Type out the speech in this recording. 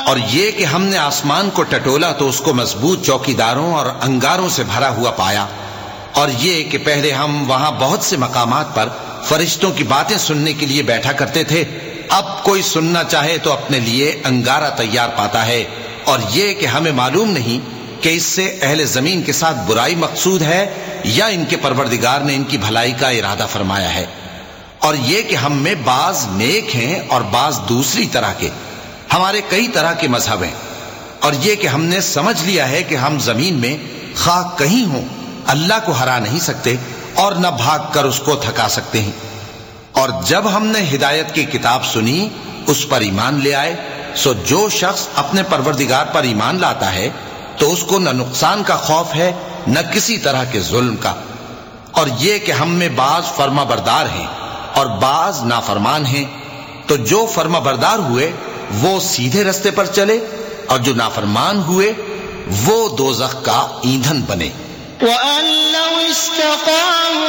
اور یہ کہ ہم نے آسمان کو ٹٹولا تو اس کو مضبوط چوکیداروں اور انگاروں سے بھرا ہوا پایا، اور یہ کہ پہلے ہم وہاں بہت سے مقامات پر فرشتوں کی باتیں سننے کے لیے بیٹھا کرتے تھے، اب کوئی سننا چاہے تو اپنے لیے انگارہ تیار پاتا ہے، اور یہ کہ ہمیں معلوم نہیں کہ اس سے اہل زمین کے ساتھ برائی مقصود ہے یا ان کے پروردگار نے ان کی بھلائی کا ارادہ فرمایا ہے، اور یہ کہ ہم میں بعض نیک ہیں اور بعض دوسری طرح کے، ہمارے کئی طرح کے مذہب ہیں، اور یہ کہ ہم نے سمجھ لیا ہے کہ ہم زمین میں خواہ کہیں ہوں اللہ کو ہرا نہیں سکتے اور نہ بھاگ کر اس کو تھکا سکتے ہیں۔ اور جب ہم نے ہدایت کی کتاب سنی اس پر ایمان لے آئے، سو جو شخص اپنے پروردگار پر ایمان لاتا ہے تو اس کو نہ نقصان کا خوف ہے نہ کسی طرح کے ظلم کا، اور یہ کہ ہم میں بعض فرما بردار ہیں اور بعض نافرمان ہیں، تو جو فرما بردار ہوئے وہ سیدھے رستے پر چلے اور جو نافرمان ہوئے وہ دوزخ کا ایندھن بنے۔ وَأَن لَّوْ اسْتَقَامُوا